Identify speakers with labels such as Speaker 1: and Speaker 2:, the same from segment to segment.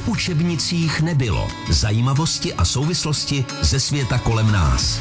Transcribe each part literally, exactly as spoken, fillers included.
Speaker 1: v učebnicích nebylo. Zajímavosti a souvislosti ze světa kolem nás.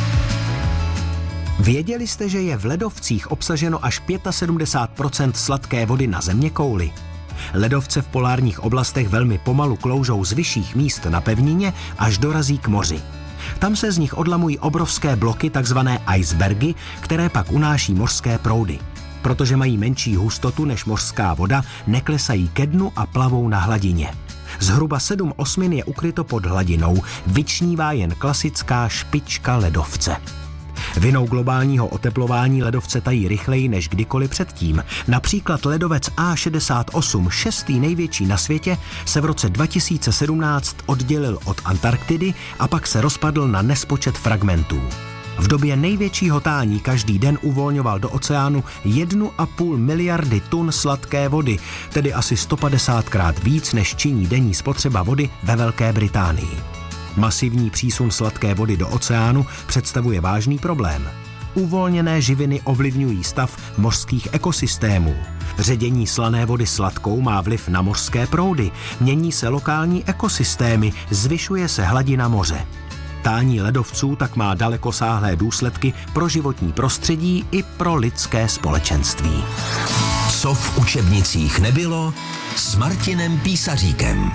Speaker 2: Věděli jste, že je v ledovcích obsaženo až sedmdesát pět procent sladké vody na zeměkouli? Ledovce v polárních oblastech velmi pomalu kloužou z vyšších míst na pevnině, až dorazí k moři. Tam se z nich odlamují obrovské bloky, takzvané icebergy, které pak unáší mořské proudy. Protože mají menší hustotu než mořská voda, neklesají ke dnu a plavou na hladině. Zhruba sedm osmin je ukryto pod hladinou, vyčnívá jen klasická špička ledovce. Vinou globálního oteplování ledovce tají rychleji než kdykoliv předtím. Například ledovec A šedesát osm, šestý největší na světě, se v roce dva tisíce sedmnáct oddělil od Antarktidy a pak se rozpadl na nespočet fragmentů. V době největšího tání každý den uvolňoval do oceánu jednu a půl miliardy tun sladké vody, tedy asi sto padesátkrát víc, než činí denní spotřeba vody ve Velké Británii. Masivní přísun sladké vody do oceánu představuje vážný problém. Uvolněné živiny ovlivňují stav mořských ekosystémů. Ředění slané vody sladkou má vliv na mořské proudy, mění se lokální ekosystémy, zvyšuje se hladina moře. Tání ledovců tak má dalekosáhlé důsledky pro životní prostředí i pro lidské společenství.
Speaker 1: Co v učebnicích nebylo, s Martinem Písaříkem.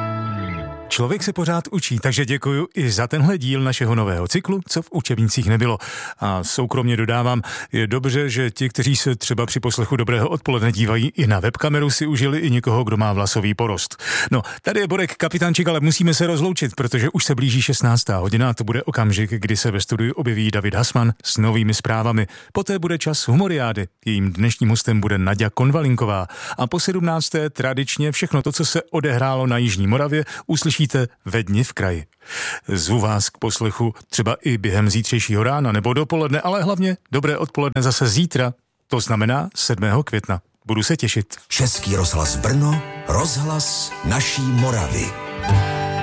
Speaker 3: Člověk se pořád učí, takže děkuju i za tenhle díl našeho nového cyklu, co v učebnicích nebylo. A soukromně dodávám, je dobře, že ti, kteří se třeba při poslechu Dobrého odpoledne dívají i na webkameru, si užili i někoho, kdo má vlasový porost. No, tady je Borek Kapitánček, ale musíme se rozloučit, protože už se blíží šestnáctá hodina a to bude okamžik, kdy se ve studiu objeví David Hasman s novými zprávami. Poté bude čas humoriády. Jejím dnešním hostem bude Naďa Konvalinková. A po sedmnácté tradičně všechno to, co se odehrálo na Jižní Moravě, uslyší ve Dni v kraji. Zvu vás k poslechu třeba i během zítřejšího rána nebo dopoledne, ale hlavně dobré odpoledne zase zítra, to znamená sedmého května. Budu se těšit.
Speaker 1: Český rozhlas Brno, rozhlas naší Moravy.